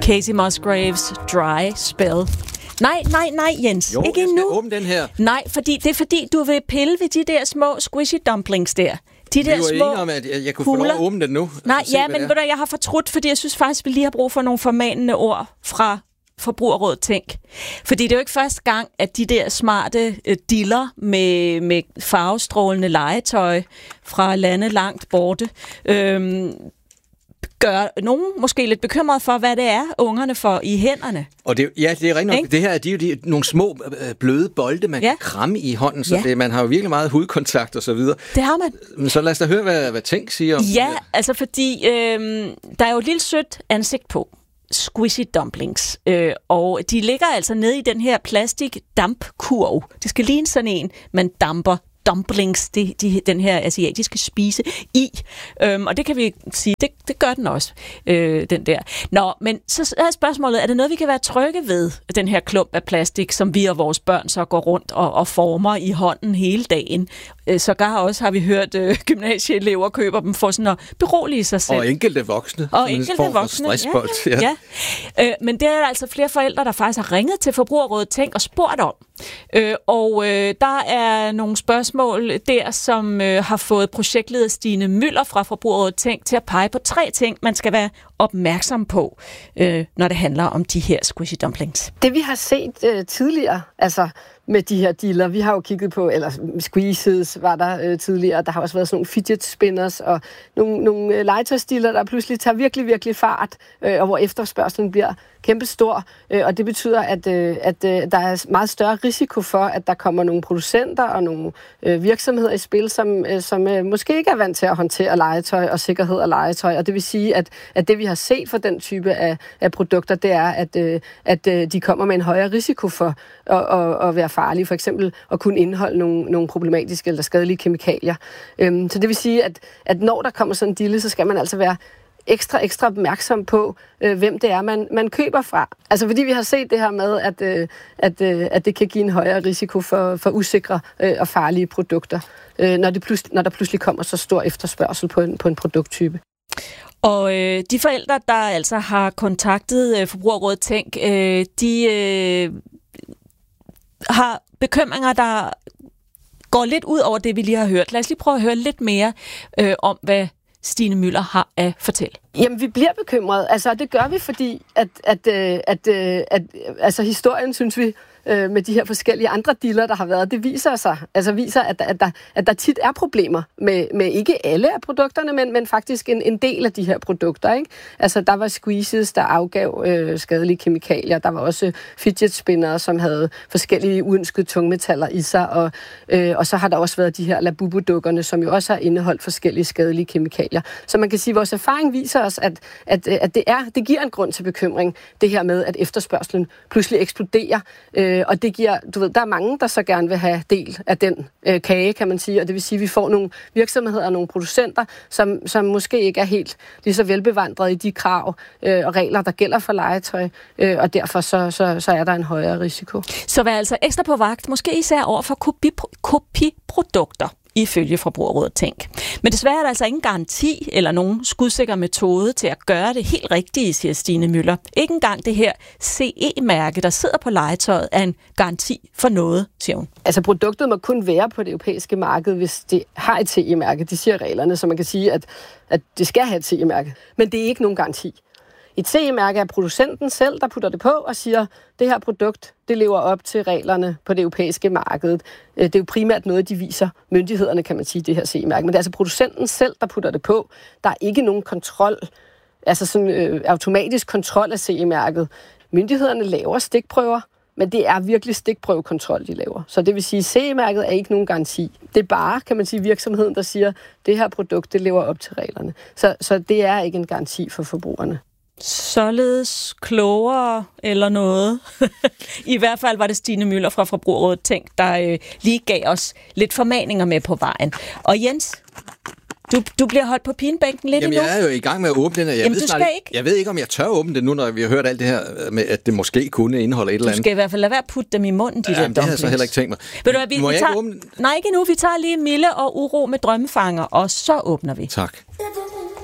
Casey Musgraves, Dry Spell. Nej, Jens. Jo, ikke jeg endnu. skal åbne den her. Nej, det er fordi, du vil pille ved de der små squishy dumplings der. De der vi var enige om, at jeg kunne få lov at åbne den nu. Nej, ja, men jeg har fortrudt, fordi jeg synes faktisk, vi lige har brug for nogle formanende ord fra Forbrugerrådet Tænk. Fordi det er jo ikke første gang, at de der smarte diller med farvestrålende legetøj fra lande langt borte gør nogen måske lidt bekymret for, hvad det er, ungerne får i hænderne. Og det er rigtigt nok. Det her er nogle små bløde bolde, man kan kramme i hånden, så man har jo virkelig meget hudkontakt og så videre. Det har man. Så lad os da høre, hvad Tænk siger om det. Ja, altså fordi der er jo et lille sødt ansigt på. Squishy dumplings. Og de ligger altså nede i den her plastik-dampkurv. Det skal ligne sådan en, man damper dumplings, den her asiatiske spise i. Og det kan vi sige, det gør den også, den der. Nå, men så er spørgsmålet, er det noget, vi kan være trygge ved, den her klump af plastik, som vi og vores børn så går rundt og former i hånden hele dagen? Sågar også har vi hørt gymnasieelever køber dem for sådan at berolige sig selv. Og enkelte voksne. Stressbold. Ja. Men det er altså flere forældre, der faktisk har ringet til Forbrugerrådet Tænk og spurgt om. Der er nogle spørgsmål der, som har fået projektleder Stine Møller fra Forbrugerrådet Tænk til at pege på 3 ting, man skal være opmærksom på, når det handler om de her squishy dumplings. Det vi har set tidligere, altså med de her diller, vi har jo kigget på, eller squeezes var der tidligere, der har også været sådan nogle fidget spinners og nogle legetøjsdiller, der pludselig tager virkelig, virkelig fart, og hvor efterspørgselen bliver kæmpestor, og det betyder, at der er meget større risiko for, at der kommer nogle producenter og nogle virksomheder i spil, som måske ikke er vant til at håndtere legetøj og sikkerhed af legetøj, og det vil sige, at det vi har set for den type af produkter, det er, at de kommer med en højere risiko for at være farlige, for eksempel at kunne indeholde nogle problematiske eller skadelige kemikalier. Så det vil sige, at når der kommer sådan en dille, så skal man altså være ekstra opmærksom på, hvem det er, man køber fra. Altså fordi vi har set det her med, at det kan give en højere risiko for usikre og farlige produkter, når der pludselig kommer så stor efterspørgsel på en produkttype. Og de forældre, der altså har kontaktet Forbrugerrådet Tænk, de har bekymringer, der går lidt ud over det, vi lige har hørt. Lad os lige prøve at høre lidt mere om, hvad Stine Møller har at fortælle. Jamen, vi bliver bekymrede. Altså, det gør vi, fordi at historien, synes vi, med de her forskellige andre diller, der har været, det viser, at der tit er problemer med ikke alle af produkterne, men faktisk en del af de her produkter, ikke? Altså, der var squeezes, der afgav skadelige kemikalier. Der var også fidget spinnere, som havde forskellige uønskede tungmetaller i sig, og så har der også været de her Labubu-dukkerne, som jo også har indeholdt forskellige skadelige kemikalier. Så man kan sige, at vores erfaring viser os, at det giver en grund til bekymring, det her med, at efterspørgselen pludselig eksploderer. Og det giver, der er mange, der så gerne vil have del af den kage, kan man sige, og det vil sige, at vi får nogle virksomheder og nogle producenter, som måske ikke er helt lige så velbevandrede i de krav og regler, der gælder for legetøj, og derfor så er der en højere risiko. Så vær altså ekstra på vagt, måske især over for kopiprodukter, ifølge Forbrugerrådet Tænk. Men desværre er der altså ingen garanti eller nogen skudsikker metode til at gøre det helt rigtige, siger Stine Møller. Ikke engang det her CE-mærke, der sidder på legetøjet, er en garanti for noget, siger hun. Altså produktet må kun være på det europæiske marked, hvis det har et CE-mærke. Det siger reglerne, så man kan sige, at det skal have et CE-mærke. Men det er ikke nogen garanti. Et CE-mærke er producenten selv, der putter det på og siger, det her produkt, det lever op til reglerne på det europæiske marked. Det er jo primært noget, de viser myndighederne, kan man sige, det her CE-mærke. Men det er altså producenten selv, der putter det på. Der er ikke nogen kontrol, altså sådan automatisk kontrol af CE-mærket. Myndighederne laver stikprøver, men det er virkelig stikprøvekontrol, de laver. Så det vil sige, at CE-mærket er ikke nogen garanti. Det er bare, kan man sige, virksomheden, der siger, det her produkt, det lever op til reglerne. Så det er ikke en garanti for forbrugerne. Således klogere eller noget. I hvert fald var det Stine Møller fra Forbrugerrådet Tænk, der lige gav os lidt formaninger med på vejen. Og Jens, du bliver holdt på pinebænken lidt endnu. Jeg er jo i gang med at åbne den. Jeg ved ikke, om jeg tør åbne den nu, når vi har hørt alt det her med, at det måske kunne indeholde et eller andet. Du skal i hvert fald lade være at putte dem i munden, de der dumplings. Det har jeg så heller ikke tænkt mig. Ved du, vi tager... åbne den? Nej, ikke endnu. Vi tager lige Mille og Uro med drømmefanger, og så åbner vi. Tak.